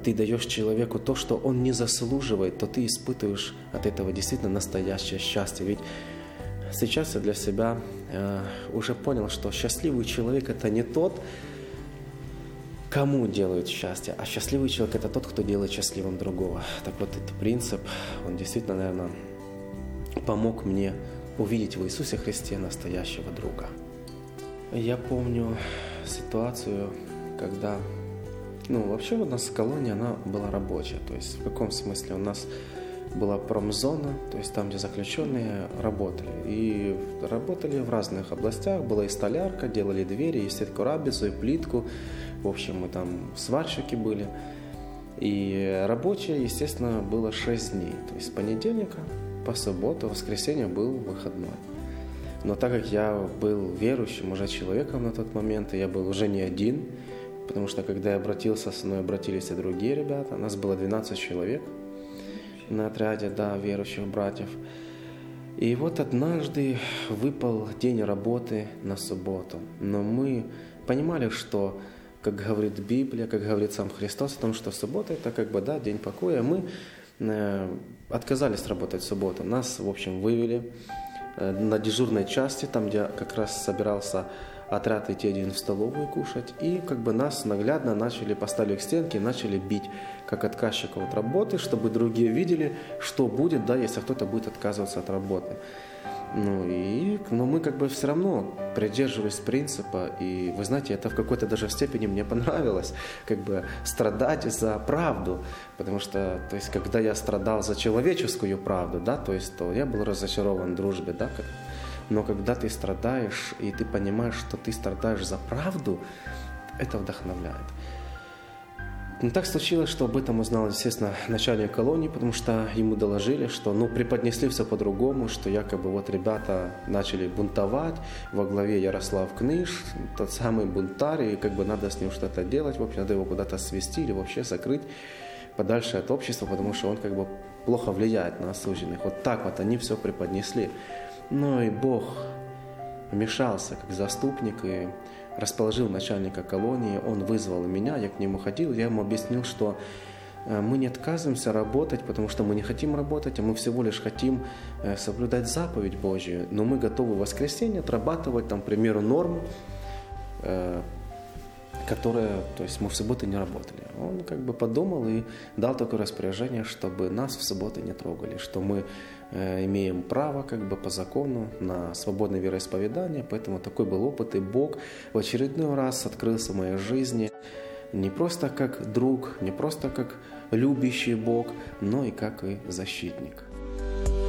ты даешь человеку то, что он не заслуживает, то ты испытываешь от этого действительно настоящее счастье. Ведь сейчас я для себя уже понял, что счастливый человек – это не тот, кому делают счастье, а счастливый человек – это тот, кто делает счастливым другого. Так вот, этот принцип, он действительно, наверное, помог мне увидеть в Иисусе Христе настоящего друга. Я помню ситуацию, когда, вообще у нас колония, она была рабочая. То есть в каком смысле? У нас была промзона, то есть там, где заключенные работали. И работали в разных областях. Была и столярка, делали двери, и сетку рабицу, и плитку. В общем, мы там сварщики были. И рабочее, естественно, было 6 дней. То есть с понедельника по субботу, воскресенье был выходной. Но так как я был верующим уже человеком на тот момент, и я был уже не один, потому что когда я обратился, со мной обратились и другие ребята. Нас было 12 человек на отряде, верующих братьев. И вот однажды выпал день работы на субботу. Но мы понимали, что, как говорит Библия, как говорит сам Христос, о том, что суббота – это день покоя. Мы отказались работать в субботу. Нас, в общем, вывели на дежурной части, там, где как раз собирался отряд идти один в столовую кушать, и нас наглядно поставили к стенке и начали бить, как отказчиков от работы, чтобы другие видели, что будет, если кто-то будет отказываться от работы. Но мы все равно придерживались принципа, и вы знаете, это в какой-то даже степени мне понравилось, страдать за правду, потому что, когда я страдал за человеческую правду, то я был разочарован в дружбе, но когда ты страдаешь, и ты понимаешь, что ты страдаешь за правду, это вдохновляет. Но так случилось, что об этом узнал, естественно, начальник колонии, потому что ему доложили, что преподнесли все по-другому, что якобы ребята начали бунтовать, во главе Ярослав Кныш, тот самый бунтарь, и надо с ним что-то делать, в общем, надо его куда-то свести или вообще закрыть подальше от общества, потому что он плохо влияет на осужденных. Вот так они все преподнесли. Но и Бог вмешался как заступник и расположил начальника колонии, он вызвал меня, я к нему ходил, я ему объяснил, что мы не отказываемся работать, потому что мы не хотим работать, а мы всего лишь хотим соблюдать заповедь Божью, но мы готовы в воскресенье отрабатывать, к примеру, норму, которая, то есть мы в субботу не работали. Он подумал и дал такое распоряжение, чтобы нас в субботу не трогали, что мы имеем право по закону на свободное вероисповедание, поэтому такой был опыт, и Бог в очередной раз открылся в моей жизни не просто как друг, не просто как любящий Бог, но и как и защитник.